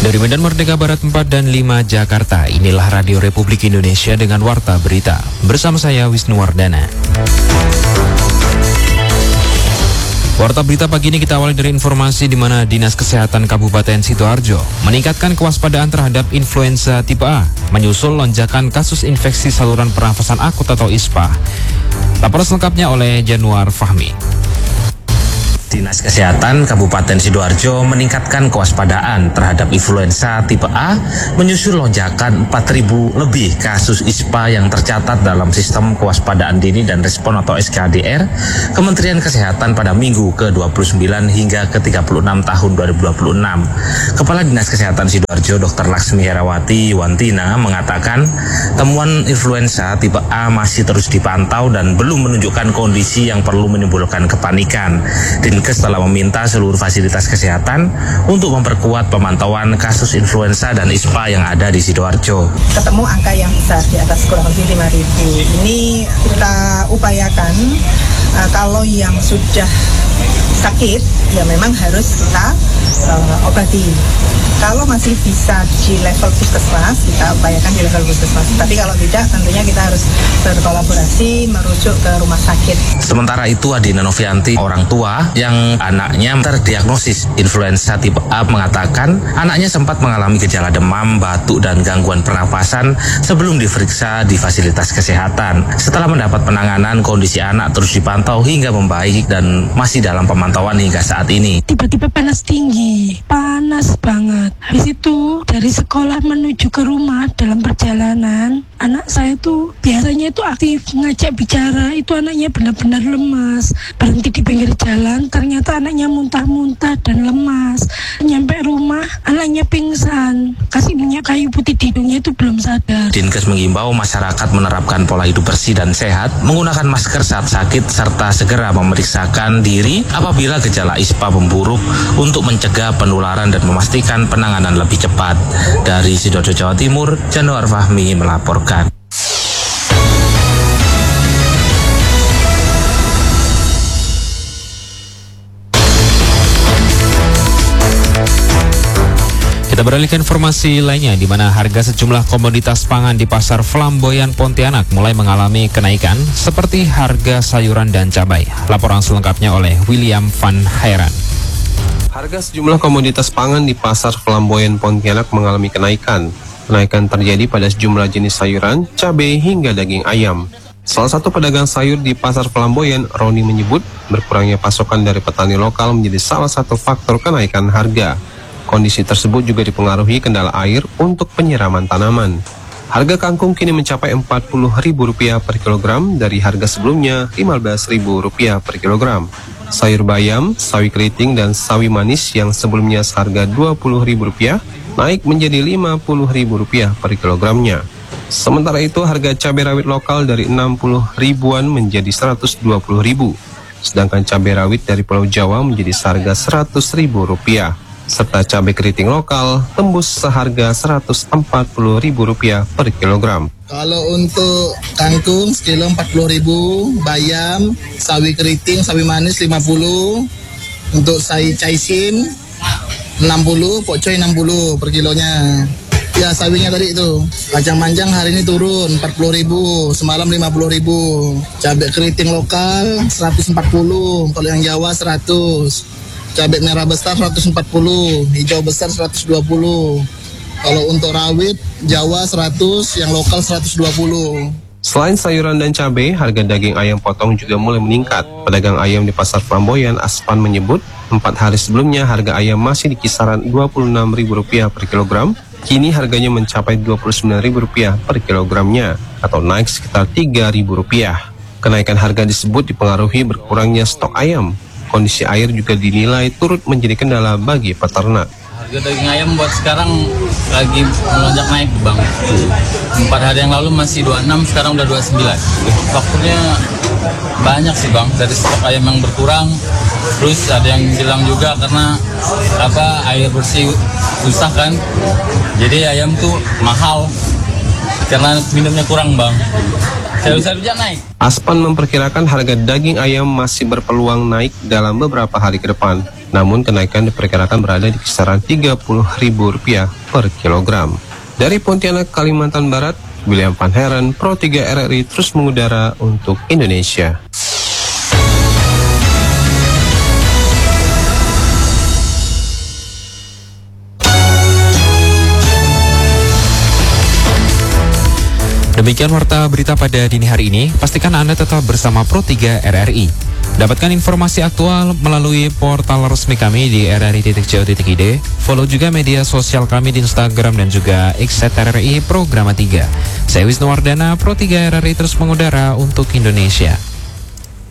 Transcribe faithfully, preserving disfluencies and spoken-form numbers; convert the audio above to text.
Dari Medan Merdeka Barat empat dan lima Jakarta, inilah Radio Republik Indonesia dengan Warta Berita. Bersama saya Wisnuwardana. Warta Berita pagi ini kita awali dari informasi di mana Dinas Kesehatan Kabupaten Sidoarjo meningkatkan kewaspadaan terhadap influenza tipe A, menyusul lonjakan kasus infeksi saluran pernafasan akut atau I S P A. Laporan selengkapnya oleh Januar Fahmi. Dinas Kesehatan Kabupaten Sidoarjo meningkatkan kewaspadaan terhadap influenza tipe A menyusul lonjakan empat ribu lebih kasus I S P A yang tercatat dalam Sistem Kewaspadaan Dini dan Respon atau S K D R Kementerian Kesehatan pada minggu ke dua puluh sembilan hingga ke tiga puluh enam tahun dua ribu dua puluh enam. Kepala Dinas Kesehatan Sidoarjo Dokter Laksmi Herawati Wantina mengatakan temuan influenza tipe A masih terus dipantau dan belum menunjukkan kondisi yang perlu menimbulkan kepanikan. Dinkes telah meminta seluruh fasilitas kesehatan untuk memperkuat pemantauan kasus influenza dan I S P A yang ada di Sidoarjo. Ketemu angka yang besar di atas kurang lebih lima ribu. Ini kita upayakan uh, kalau yang sudah sakit ya memang harus kita uh, obati. Kalau masih bisa di level puskesmas, kita upayakan di level puskesmas. Tapi kalau tidak, tentunya kita harus berkolaborasi merujuk ke rumah sakit. Sementara itu, Adina Novianti, orang tua yang anaknya terdiagnosis influenza tipe A mengatakan anaknya sempat mengalami gejala demam, batuk, dan gangguan pernapasan sebelum diperiksa di fasilitas kesehatan. Setelah mendapat penanganan, kondisi anak terus dipantau hingga membaik dan masih dalam pemantauan hingga saat ini. Tiba-tiba panas tinggi, panas banget. Habis itu dari sekolah menuju ke rumah dalam perjalanan, anak saya tuh biasanya itu aktif ngajak bicara, itu anaknya benar-benar lemas. Berhenti di pinggir jalan, ternyata anaknya muntah-muntah dan lemas. Nyampe rumah, anaknya pingsan. Kasih minyak kayu putih di hidungnya itu belum sadar. Dinkes mengimbau masyarakat menerapkan pola hidup bersih dan sehat, menggunakan masker saat sakit, serta segera memeriksakan diri apabila gejala I S P A memburuk untuk mencegah penularan dan memastikan penanganan lebih cepat. Dari Sidoarjo, Jawa Timur, Januar Fahmi melaporkan. Kita beralih ke informasi lainnya di mana harga sejumlah komoditas pangan di Pasar Flamboyan Pontianak mulai mengalami kenaikan seperti harga sayuran dan cabai. Laporan selengkapnya oleh William Van Hairan. Harga sejumlah komoditas pangan di Pasar Flamboyan Pontianak mengalami kenaikan. Kenaikan terjadi pada sejumlah jenis sayuran, cabai hingga daging ayam. Salah satu pedagang sayur di Pasar Flamboyan, Roni, menyebut berkurangnya pasokan dari petani lokal menjadi salah satu faktor kenaikan harga. Kondisi tersebut juga dipengaruhi kendala air untuk penyiraman tanaman. Harga kangkung kini mencapai empat puluh ribu rupiah per kilogram dari harga sebelumnya lima belas ribu rupiah per kilogram. Sayur bayam, sawi keriting, dan sawi manis yang sebelumnya seharga dua puluh ribu rupiah naik menjadi lima puluh ribu rupiah per kilogramnya. Sementara itu harga cabai rawit lokal dari enam puluh ribuan menjadi seratus dua puluh ribu. Sedangkan cabai rawit dari Pulau Jawa menjadi seharga seratus ribu rupiah. Serta cabai keriting lokal tembus seharga seratus empat puluh ribu rupiah per kilogram. Kalau untuk kangkung sekilo empat puluh ribu, bayam, sawi keriting, sawi manis lima puluh, untuk sawi caisim enam puluh, pokcoy enam puluh per kilonya. Ya sawinya tadi itu, kacang panjang hari ini turun empat puluh ribu, semalam lima puluh ribu. Cabai keriting lokal seratus empat puluh, kalau yang Jawa seratus. Cabai merah besar seratus empat puluh, hijau besar seratus dua puluh. Kalau untuk rawit, Jawa seratus, yang lokal seratus dua puluh. Selain sayuran dan cabai, harga daging ayam potong juga mulai meningkat. Pedagang ayam di Pasar Flamboyan, Aspan, menyebut empat hari sebelumnya harga ayam masih di kisaran dua puluh enam ribu rupiah per kilogram. Kini harganya mencapai dua puluh sembilan ribu rupiah per kilogramnya, atau naik sekitar tiga ribu rupiah. Kenaikan harga disebut dipengaruhi berkurangnya stok ayam. Kondisi air juga dinilai turut menjadi kendala bagi peternak. Harga daging ayam buat sekarang lagi melonjak naik, Bang. Empat hari yang lalu masih dua puluh enam, sekarang udah dua puluh sembilan. Faktornya banyak sih, Bang. Dari stok ayam yang berkurang, terus ada yang bilang juga karena apa air bersih susah kan. Jadi ayam tuh mahal karena minumnya kurang, Bang. Sayur-sayurnya naik. Aspan memperkirakan harga daging ayam masih berpeluang naik dalam beberapa hari ke depan. Namun kenaikan diperkirakan berada di kisaran tiga puluh ribu rupiah per kilogram. Dari Pontianak, Kalimantan Barat, William Van Heren, Pro tiga R R I terus mengudara untuk Indonesia. Demikian warta berita pada dini hari ini. Pastikan Anda tetap bersama Pro tiga R R I. Dapatkan informasi aktual melalui portal resmi kami di r r i titik co titik i d. Follow juga media sosial kami di Instagram dan juga X at R R I Programa tiga. Saya Wisnu Wardana, Pro tiga R R I terus mengudara untuk Indonesia.